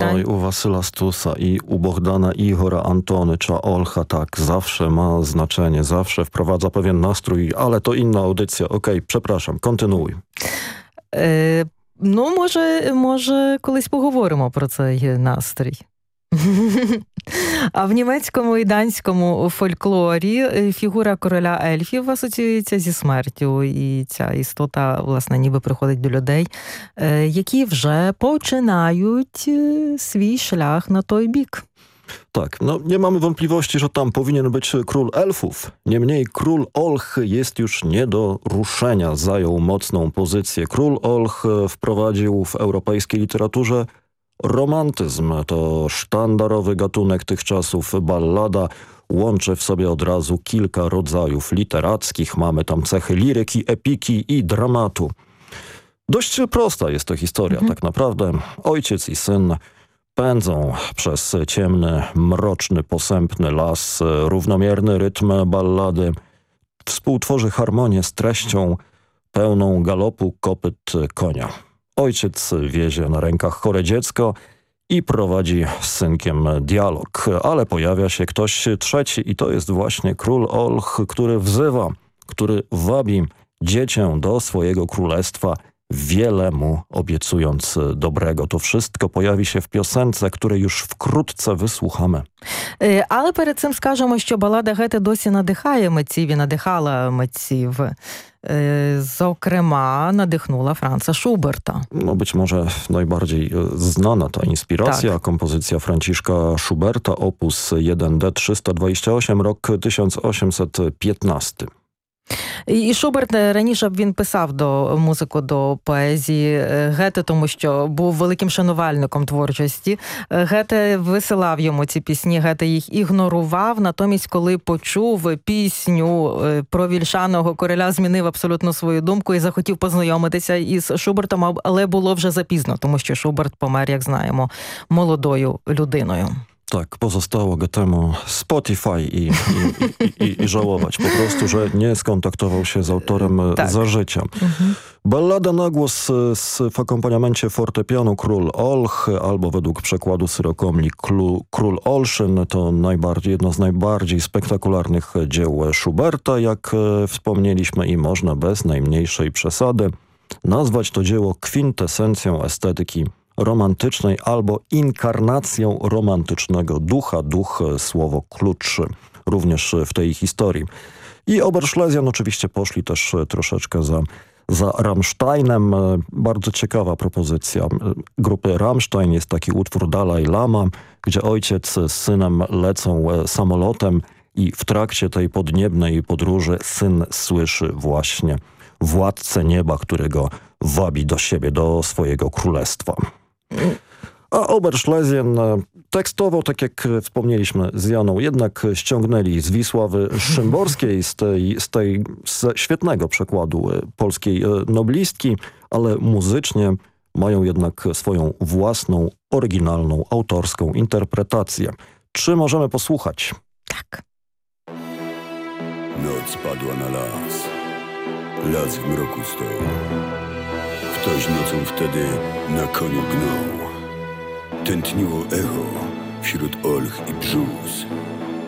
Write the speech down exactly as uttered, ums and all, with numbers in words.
No i u Wasyla Stusa i u Bohdana Ihora Antonycza Olcha tak, zawsze ma znaczenie, zawsze wprowadza pewien nastrój, ale to inna audycja. Okej, okay, przepraszam, kontynuuj. Е, ну, може, може, колись поговоримо про цей настрій. А в німецькому і данському фольклорі фігура короля ельфів асоціюється зі смертю. І ця істота, власне, ніби приходить до людей, які вже починають свій шлях на той бік. Tak, no nie mamy wątpliwości, że tam powinien być król elfów. Niemniej król Olch jest już nie do ruszenia, zajął mocną pozycję. Król Olch wprowadził w europejskiej literaturze romantyzm. To sztandarowy gatunek tych czasów, ballada. Łączy w sobie od razu kilka rodzajów literackich. Mamy tam cechy liryki, epiki i dramatu. Dość prosta jest to historia, mhm. tak naprawdę. Ojciec i syn pędzą przez ciemny, mroczny, posępny las. Równomierny rytm ballady współtworzy harmonię z treścią pełną galopu kopyt konia. Ojciec wiezie na rękach chore dziecko i prowadzi z synkiem dialog. Ale pojawia się ktoś trzeci i to jest właśnie król Olch, który wzywa, który wabi dziecię do swojego królestwa, wiele mu obiecując dobrego. To wszystko pojawi się w piosence, której już wkrótce wysłuchamy. Але перед цим скажемо, що балада Гете досі надихає митців і надихала митців. Зокрема, надихнула Франца Шуберта. No być może najbardziej znana ta inspiracja, tak. Kompozycja Franciszka Schuberta, opus jeden D trzysta dwadzieścia osiem, rok tysiąc osiemset piętnasty. І Шуберт раніше він писав до музику до поезії Гете, тому що був великим шанувальником творчості. Гете висилав йому ці пісні, Гете їх ігнорував, натомість, коли почув пісню про вільшаного короля, змінив абсолютно свою думку і захотів познайомитися із Шубертом, але було вже запізно, тому що Шуберт помер, як знаємо, молодою людиною. Tak, pozostało Goethemu Spotify i, i, i, i, i żałować po prostu, że nie skontaktował się z autorem tak. za życia. Mhm. Ballada na głos z, w akompaniamencie fortepianu Król Olch, albo według przekładu Syrokomli Król, Król Olszyn, to najbardziej, jedno z najbardziej spektakularnych dzieł Schuberta, jak e, wspomnieliśmy, i można bez najmniejszej przesady nazwać to dzieło kwintesencją estetyki romantycznej albo inkarnacją romantycznego ducha. Duch, słowo klucz również w tej historii. I Oberschlesian oczywiście poszli też troszeczkę za, za Rammsteinem. Bardzo ciekawa propozycja grupy Rammstein. Jest taki utwór Dalaj Lama, gdzie ojciec z synem lecą samolotem i w trakcie tej podniebnej podróży syn słyszy właśnie władcę nieba, którego wabi do siebie, do swojego królestwa. A Oberschlesian tekstowo, tak jak wspomnieliśmy z Janą, jednak ściągnęli z Wisławy Szymborskiej, z tej, z tej z świetnego przekładu polskiej noblistki, ale muzycznie mają jednak swoją własną, oryginalną, autorską interpretację. Czy możemy posłuchać? Tak. Noc padła na las. Las w mroku stał. Ktoś nocą wtedy na koniu gnał. Tętniło echo wśród olch i brzus.